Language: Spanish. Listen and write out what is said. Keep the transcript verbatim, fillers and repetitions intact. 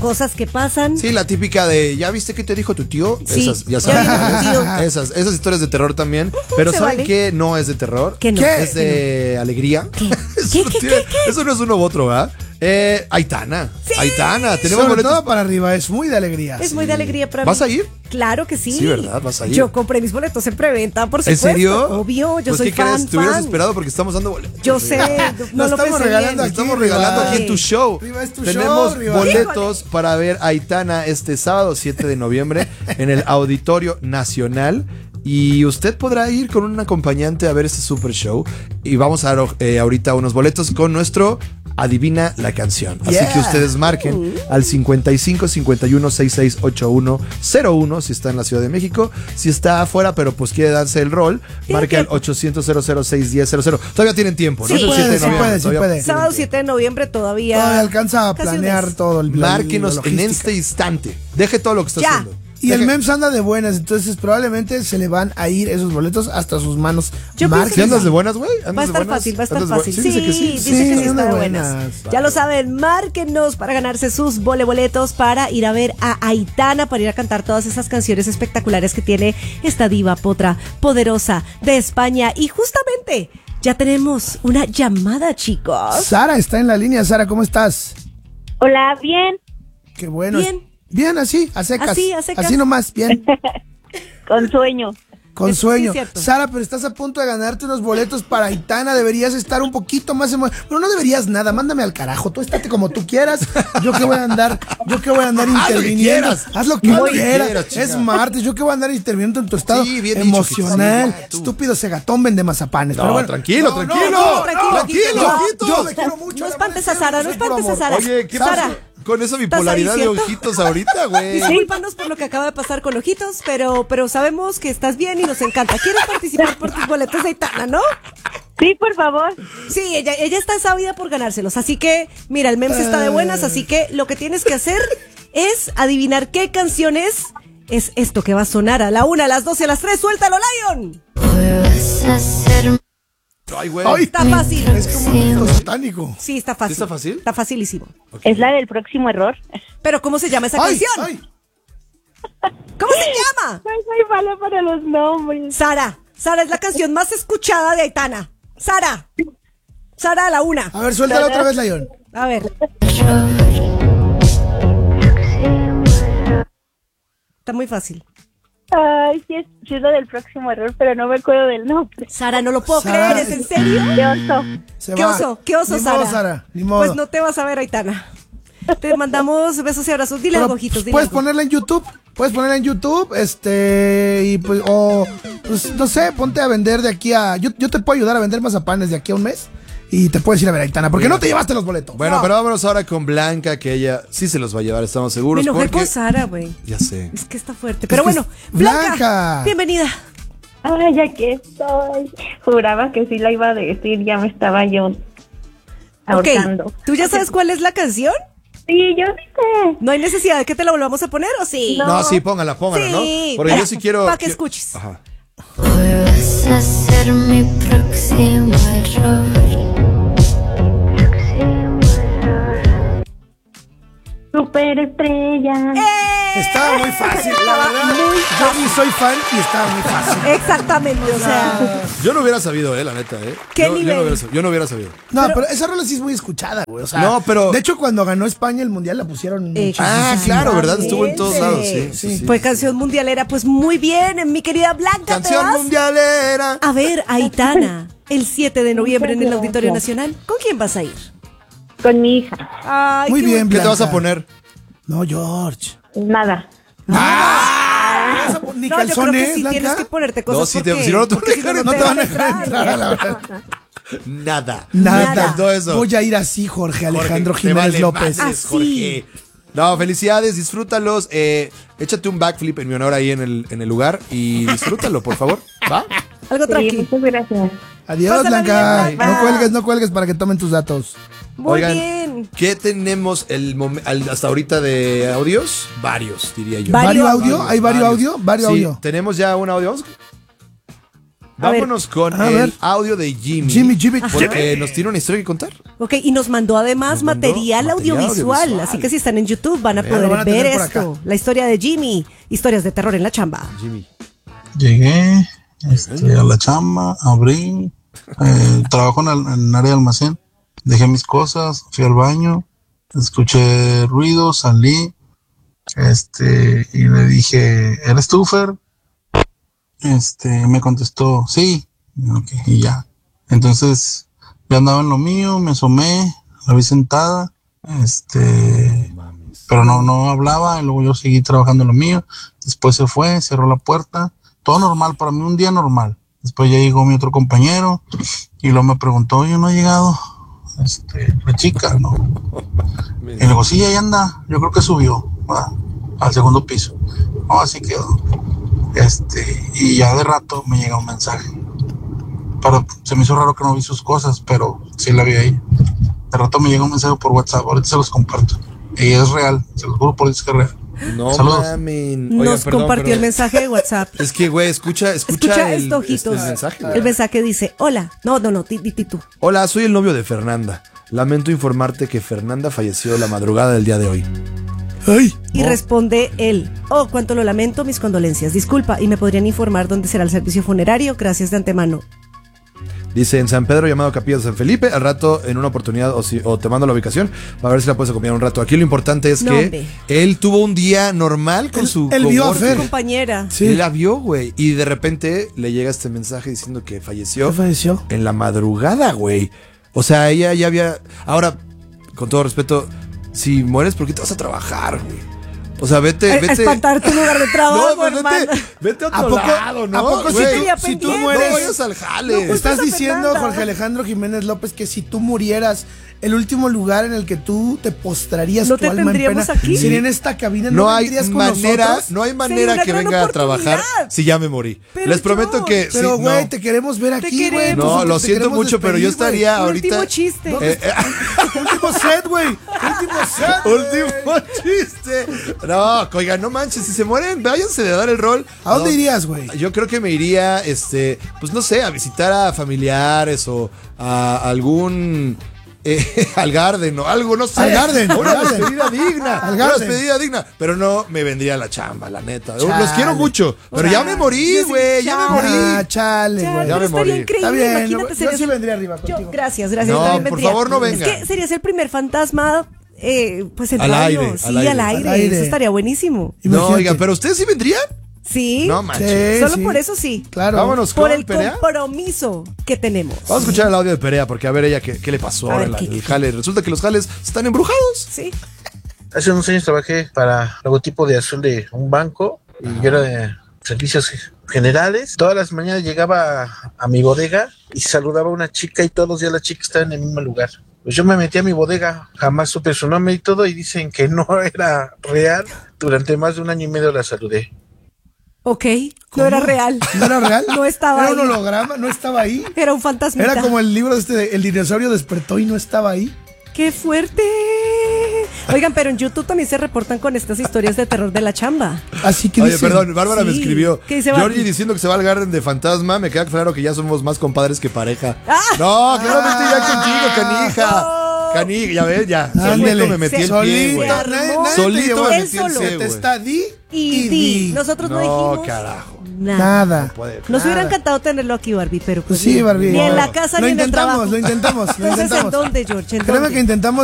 cosas que pasan. Sí, la típica de, ¿ya viste qué te dijo tu tío? Sí, esas, ya ya sabes. vino tu tío. Esas, esas historias de terror también. Pero se ¿saben vale. qué? No es de terror. ¿Qué no? ¿Qué? Es de alegría. ¿Qué? Eso, ¿Qué, no qué, tiene- qué, qué? eso no es uno u otro, ¿verdad? Eh, Aitana. Sí. Aitana. Tenemos Sobre boletos. todo para arriba, es muy de alegría. Es muy de alegría para mí. ¿Vas a ir? Claro que sí. Sí, ¿verdad? ¿Vas a ir? Yo compré mis boletos en preventa, por ¿En supuesto. serio? Obvio, yo pues, soy ¿qué fan, crees? Te hubieras fan. esperado porque estamos dando boletos. Yo sé, no Lo lo estamos pensé regalando bien. aquí. Estamos regalando Riva. aquí en tu show. Riva, es tu Tenemos show, Riva. boletos para ver a Aitana este sábado siete de noviembre en el Auditorio Nacional. Y usted podrá ir con un acompañante a ver este super show. Y vamos a dar eh, ahorita unos boletos con nuestro Adivina la Canción. Así Yeah. que ustedes marquen al cincuenta y cinco cincuenta y uno sesenta y seis ochenta y uno cero uno si está en la Ciudad de México. Si está afuera, pero pues quiere darse el rol, Tiene marque al tiempo. ochocientos cero cero seis diez cero cero. Todavía tienen tiempo, ¿no? Sí, Es el puede, siete de sí noviembre, puede, sí todavía puede. tienen Sábado tiempo. siete de noviembre todavía. Todavía alcanza a casi un planear mes. todo el Márquenos la en logística. este instante. Deje todo lo que está Ya. haciendo. Y el Deje- Mems anda de buenas, entonces probablemente se le van a ir esos boletos hasta sus manos. Yo Marquen. pienso ¿Sí que andas sí. de buenas, güey? ¿Andas Va a de estar buenas? fácil, va a estar ¿Andas de fácil. bu- Sí, dice que sí. dice Sí, que sí anda está de buenas. buenas. Ya lo saben, márquenos para ganarse sus voleboletos para ir a ver a Aitana, para ir a cantar todas esas canciones espectaculares que tiene esta diva potra poderosa de España. Y justamente ya tenemos una llamada, chicos. Sara está en la línea. Sara, ¿cómo estás? Hola, bien, Qué bueno. Bien. Bien, así, a secas. Así, a secas. Así nomás, bien. con sueño. Con Es- sí, sueño. es cierto. Sara, pero estás a punto de ganarte unos boletos para Aitana. Deberías estar un poquito más emocionado. Pero no deberías nada. Mándame al carajo. Tú estate como tú quieras. Yo que voy a andar, yo que voy a andar Haz lo que interviniendo. quieras. Haz lo que Haz lo que quieras. quieras, chica. Es martes. Yo que voy a andar interviniendo en tu estado Sí, bien dicho, emocional. chica. Sí, tú. Estúpido segatón vende mazapanes. No, Pero bueno, tranquilo, no, tranquilo. no, no, tranquilo, tranquilo, tranquilo. ojito. Yo me quiero mucho. No la espantes a verdad, Sara, no soy puro espantes a amor. Sara. Oye, ¿qué Sara, pasa con esa ¿estás bipolaridad ahí, de cierto? ojitos ahorita, güey? Discúlpanos por lo que acaba de pasar con Ojitos, pero, pero sabemos que estás bien y nos encanta. ¿Quieres participar por tus boletos de Aitana, no? Sí, por favor. Sí, ella, ella está sabida por ganárselos. Así que, mira, el Mems está de buenas, así que lo que tienes que hacer es adivinar qué canción es. Es esto que va a sonar a la una, a las dos y a las tres. ¡Suéltalo, Lion! Ay, güey. Ay, Está fácil. es como un disco satánico. Sí, está fácil. ¿Sí está fácil? Está facilísimo. Es la del próximo error. Pero, ¿cómo se llama esa Ay, canción? ay. ¿Cómo se llama? Ay, soy mala para los nombres. Sara. Sara es la canción más escuchada de Aitana. Sara. Sara a la una. A ver, suéltala otra vez, Lion. A ver. Está muy fácil. Ay, sí es, sí es la del próximo error, pero no me acuerdo del nombre. Sara, no lo puedo Sara. creer. ¿Es en serio? Qué oso. Se ¿Qué va. oso? ¿Qué oso, Ni Sara? modo, Sara. Ni modo. Pues no te vas a ver, Aitana. Te mandamos besos y abrazos. Dile Pero, algo, ojitos. Dile puedes algo. ponerla en YouTube, puedes ponerla en YouTube, este, y pues, o, pues, no sé, ponte a vender de aquí a, yo, yo te puedo ayudar a vender mazapanes de aquí a un mes, y te puedes ir a ver a Aitana, porque no te llevaste los boletos. Bueno, No. pero vámonos ahora con Blanca, que ella sí se los va a llevar, estamos Me seguros. enojé porque... con Sara, güey. Ya sé. Es que está fuerte. Pero que bueno, es- Blanca, Blanca. bienvenida. Ay, aquí estoy. Juraba que sí la iba a decir, ya me estaba yo ahorcando. Ok, ¿tú ya sabes cuál es la canción? Sí, yo sí sé. ¿No hay necesidad de que te la volvamos a poner o sí? No. No, sí, póngala, póngala, Sí, ¿no? Porque para- yo sí quiero... para que qui- escuches. Ajá. Puedes hacer mi próximo error. Superestrella. ¡Eh! Estaba muy fácil, la verdad, yo ni soy fan y estaba muy fácil. Exactamente, o sea, Yo no hubiera sabido, eh, la neta, eh. ¿Qué yo, yo nivel? no hubiera sabido, yo no hubiera sabido. No, pero, esa rola sí es muy escuchada, güey, o sea, No, pero- de hecho cuando ganó España el Mundial la pusieron Eh, Ah, muchísimo. claro, ¿verdad? Estuvo en todos lados, sí. Sí, sí, sí. fue canción mundialera, pues muy bien, mi querida Blanca. ¿te Canción vas? mundialera. A ver, Aitana, el siete de noviembre en el Muchas Auditorio gracias. Nacional. ¿Con quién vas a ir? Con mi hija. Ay, Muy qué bien, ¿Qué te vas a Blanca. poner? No, George. Nada. Ah, ¿vas a pon- ni No, yo creo que calzones, sí Blanca? tienes que ponerte cosas No, si te- porque- si no, no te porque si dejan No te van a dejar entrar a la verdad. Nada. Nada. Me encantó eso. Voy a ir así, Jorge Alejandro Jorge, te Jiménez vale López. madres, Así. Jorge. No, felicidades, disfrútalos. Eh, échate un backflip en mi honor ahí en el, en el lugar y disfrútalo, por favor. ¿Va? Algo Sí, tranquilo. muchas gracias. Adiós, Pásala Blanca. bien, Blanca. No cuelgues, no cuelgues para que tomen tus datos. Muy Oigan, bien. ¿qué tenemos el mom- al- hasta ahorita de audios? Varios, diría yo. Vario ¿Vario audio. audio? ¿Hay vario audio? Vario Sí, audio. tenemos ya un audio. Vamos. A ver. Vámonos con A el ver. audio de Jimmy. Jimmy, Jimmy. Porque nos tiene una historia que contar. Ok, y nos mandó además Nos mandó material, material audiovisual, audiovisual. así que si están en YouTube van a ver, poder lo van a ver tener por esto. acá. La historia de Jimmy, historias de terror en la chamba. Jimmy. Llegué este, a la chamba, abrí, eh, trabajo en el, en el área de almacén, dejé mis cosas, fui al baño, escuché ruido, salí, este, y le dije, ¿eres tú, Fer? Este, me contestó, sí, ok, y ya. Entonces, ya andaba en lo mío, me asomé, la vi sentada, este, pero no, no hablaba, y luego yo seguí trabajando en lo mío, después se fue, cerró la puerta, todo normal, para mí un día normal. Después ya llegó mi otro compañero, y luego me preguntó, oye, ¿no ha llegado este, la chica? No. Y le digo, sí, ahí anda, yo creo que subió va, al segundo piso. No, así quedó. Este, y ya de rato me llega un mensaje. Pero se me hizo raro que no vi sus cosas, pero sí la vi ahí. De rato me llega un mensaje por WhatsApp, ahorita se los comparto. Y es real, se los juro por Dios que es real. No Saludos. mamen. Oigan, Nos perdón, compartió perdón. el mensaje de WhatsApp. Es que, güey, escucha, escucha, Escucha el, esto, este, ojitos. el mensaje. güey. El mensaje dice, hola. No, no, no, ti, ti, ti, tú. Hola, soy el novio de Fernanda. Lamento informarte que Fernanda falleció la madrugada del día de hoy. Ay, Y responde él, oh, cuánto lo lamento, mis condolencias. Disculpa, ¿y me podrían informar dónde será el servicio funerario? Gracias de antemano. Dice en San Pedro, llamado Capilla de San Felipe. Al rato, en una oportunidad, o, si, o te mando la ubicación para ver si la puedes acompañar un rato. Aquí lo importante es No, que hombre. él tuvo un día normal con Él- su él vio a coworker. Fer. Compañera. sí. Él la vio, güey. Y de repente le llega este mensaje diciendo que falleció ¿Qué falleció? en la madrugada, güey. O sea, ella ya había... Ahora, con todo respeto, si mueres, ¿por qué te vas a trabajar, güey? O sea, vete, A- a vete... espantar tu lugar de trabajo, No, pues hermano. vete, vete a otro ¿A poco- lado, ¿no? a poco si güey? tú- Tenía si tú pendiente. mueres- No vayas al jale. No, pues, Estás a diciendo, Fernanda. Jorge Alejandro Jiménez López, que si tú murieras, el último lugar en el que tú te postrarías ¿No tu te alma en tendríamos pena aquí? sería en esta cabina. No, No hay vendrías con manera, nosotros? no hay Sería manera una que gran venga a trabajar oportunidad. si ya me morí. Pero Les yo- prometo que Pero, sí, güey, no. te queremos ver aquí, güey. queremos. No, Nosotros lo te siento queremos mucho, pero yo despedir, güey. estaría Un ahorita. último chiste. Eh, eh, Último set, güey. Último set. güey. último chiste. No, oigan, no manches, si se mueren, váyanse de dar el rol. ¿A dónde No, irías, güey? Yo creo que me iría, este, pues no sé, a visitar a familiares o a algún eh, al Garden o algo, no sé. Al Garden, Una al Garden. despedida digna. Al Una Garden. despedida digna. Pero no me vendría la chamba, la neta. Chale. Los quiero mucho. Pero ya me morí, Yo sí, güey. Ya me chale. morí. Ah, chale, Ya, güey. Ya me pero estaría morí. increíble, Está bien, imagínate. yo serías sí el- vendría arriba yo- contigo. gracias, gracias. No, yo también por vendría. favor, no Es vengan. que serías el primer fantasma, eh, pues en Al radio. aire, Sí, al al aire. aire. Al aire. Eso estaría buenísimo. No, Imagínate. oigan, pero ustedes sí vendrían. Sí. No manches. Sí, Solo sí. por eso sí. Claro. Vámonos Por con el Perea. compromiso que tenemos. Vamos a escuchar el audio de Perea porque a ver ella qué, qué le pasó A ahora ver, en la- ¿qué- el qué- jale. Resulta que los jales están embrujados. Sí. Hace unos años trabajé para logotipo de azul de un banco y yo era de servicios generales. Todas las mañanas llegaba a, a mi bodega y saludaba a una chica y todos los días la chica estaba en el mismo lugar. Pues yo me metí a mi bodega, jamás supe su nombre y todo y dicen que no era real. Durante más de un año y medio la saludé. Ok. ¿Cómo? No era real. ¿No era real? No estaba Era ahí. un holograma, no estaba ahí. Era un fantasma. Era como el libro este, de El dinosaurio despertó y no estaba ahí. ¡Qué fuerte! Oigan, pero en YouTube también se reportan con estas historias de terror de la chamba. Así que Oye, dicen, perdón, Bárbara me Sí. escribió. ¿Qué dice Georgie Barbie? diciendo que se va al Garden de Fantasma. Me queda claro que ya somos más compadres que pareja. Ah. No, claramente ya contigo, canija. No. Canija, ya ves, ya. Ándele. Solito me metí el pie, solito, güey. armó. nadie, nadie Solito te llevó me a- metí el solo. pie, Te güey. está di Y, di. Nosotros no, No, dijimos carajo. nada. Nada. puede. Nos hubiera Nada. encantado tenerlo aquí, Barbie, pero pues Pues sí, ni- Barbie. Ni en No. la casa Lo ni en el intentamos, trabajo. lo intentamos, lo Entonces, ¿en intentamos. dónde, George? ¿En Créeme dónde? que intentamos